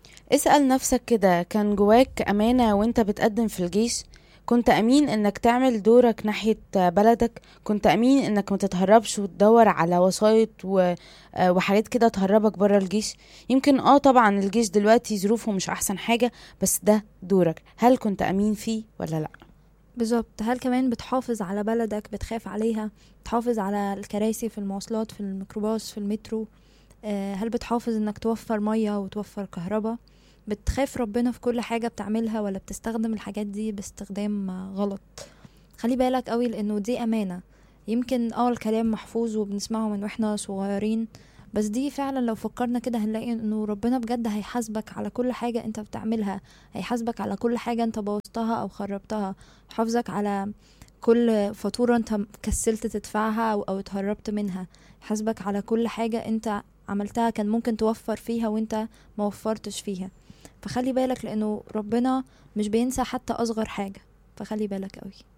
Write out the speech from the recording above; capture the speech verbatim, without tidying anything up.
اسأل نفسك كده، كان جواك أمانة وانت بتقدم في الجيش؟ كنت أمين انك تعمل دورك ناحية بلدك؟ كنت أمين انك ما تتهربش وتدور على وسايط و... آه، وحاجات كده تهربك برا الجيش؟ يمكن اه طبعا الجيش دلوقتي ظروفه مش أحسن حاجة، بس ده دورك. هل كنت أمين فيه ولا لأ؟ بالظبط. هل كمان بتحافظ على بلدك، بتخاف عليها، بتحافظ على الكراسي في المواصلات، في الميكروباص، في المترو؟ آه، هل بتحافظ انك توفر مية وتوفر كهرباء؟ بتخاف ربنا في كل حاجة بتعملها، ولا بتستخدم الحاجات دي باستخدام آه، غلط؟ خلي بالك قوي، لانه دي امانة. يمكن اه الكلام محفوظ وبنسمعه من واحنا صغيرين، بس دي فعلا لو فكرنا كده هنلاقي انه ربنا بجد هيحاسبك على كل حاجة انت بتعملها. هيحاسبك على كل حاجة انت بوظتها او خربتها. حافظك على كل فاتورة انت كسلت تدفعها او او اتهربت منها. يحاسبك على كل حاجة انت عملتها كان ممكن توفر فيها وانت ما وفرتش فيها. فخلي بالك، لانه ربنا مش بينسى حتى اصغر حاجة. فخلي بالك قوي.